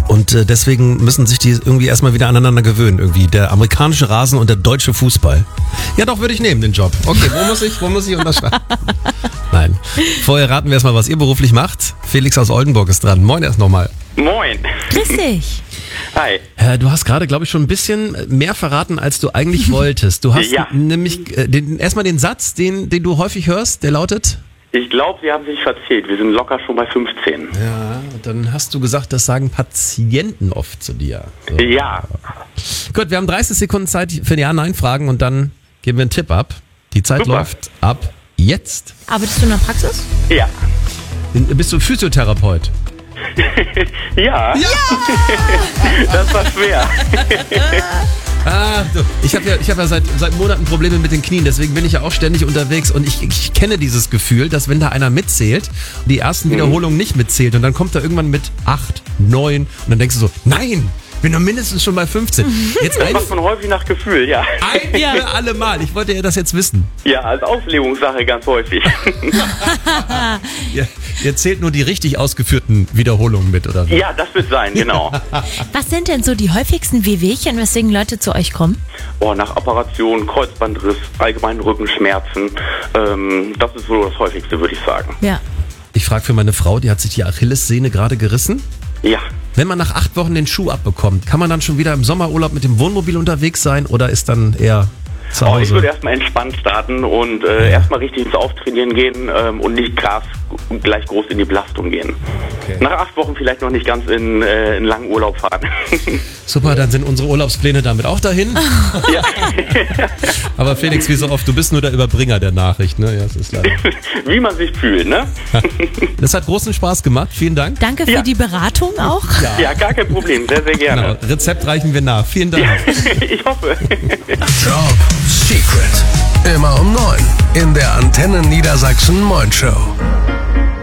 Und deswegen müssen sich die irgendwie erstmal wieder aneinander gewöhnen. Irgendwie der amerikanische Rasen und der deutsche Fußball. Ja, doch, würde ich nehmen, den Job. Okay, wo muss ich unterschreiben? Nein. Vorher raten wir erstmal, was ihr beruflich macht. Felix aus Oldenburg ist dran. Moin erst nochmal. Moin. Grüß dich. Hi. Du hast gerade, glaube ich, schon ein bisschen mehr verraten, als du eigentlich wolltest. Du hast nämlich erstmal den Satz, den du häufig hörst, der lautet... Ich glaube, Sie haben sich verzählt. Wir sind locker schon bei 15. Ja, und dann hast du gesagt, das sagen Patienten oft zu dir. So. Ja. Gut, wir haben 30 Sekunden Zeit für die Ja-Nein-Fragen und dann geben wir einen Tipp ab. Die Zeit läuft ab jetzt. Arbeitest du in der Praxis? Ja. Bist du Physiotherapeut? Ja. Das war schwer. Ich habe ja seit Monaten Probleme mit den Knien, deswegen bin ich ja auch ständig unterwegs und ich kenne dieses Gefühl, dass wenn da einer mitzählt, die ersten Wiederholungen nicht mitzählt und dann kommt er irgendwann mit 8, 9 und dann denkst du so, nein, bin doch mindestens schon bei 15. Jetzt Das macht man häufig nach Gefühl, ja. ein für alle Mal. Ich wollte ja das jetzt wissen. Ja, als Auslegungssache ganz häufig. Ihr zählt nur die richtig ausgeführten Wiederholungen mit, oder wie? Ja, das wird sein, genau. Was sind denn so die häufigsten Wehwehchen, weswegen Leute zu euch kommen? Nach Operation, Kreuzbandriss, allgemeinen Rückenschmerzen. Das ist so das Häufigste, würde ich sagen. Ja. Ich frage für meine Frau, die hat sich die Achillessehne gerade gerissen. Ja. Wenn man nach 8 Wochen den Schuh abbekommt, kann man dann schon wieder im Sommerurlaub mit dem Wohnmobil unterwegs sein oder ist dann eher zu Hause? Ich würde erstmal entspannt starten und erstmal richtig ins Auftrainieren gehen und nicht gleich groß in die Belastung gehen. Okay. Nach 8 Wochen vielleicht noch nicht ganz in langen Urlaub fahren. Super, dann sind unsere Urlaubspläne damit auch dahin. Ja. Aber Felix, wie so oft, du bist nur der Überbringer der Nachricht, ne? Ja, das ist leider. Wie man sich fühlt, ne? Das hat großen Spaß gemacht, vielen Dank. Danke für die Beratung auch. Ja, gar kein Problem, sehr, sehr gerne. Genau. Rezept reichen wir nach. Vielen Dank. Ich hoffe. Job Secret. Immer um 9 in der Antenne Niedersachsen Moin Show.